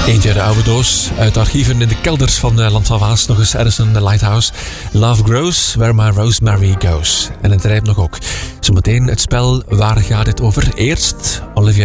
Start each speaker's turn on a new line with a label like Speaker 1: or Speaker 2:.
Speaker 1: Eentje uit de oude doos, uit de archieven in de kelders van Land van Waas. Nog eens Edison Lighthouse. Love Grows, Where My Rosemary Goes. En het rijpt nog ook. Zometeen het spel Waar gaat dit over? Eerst Olivia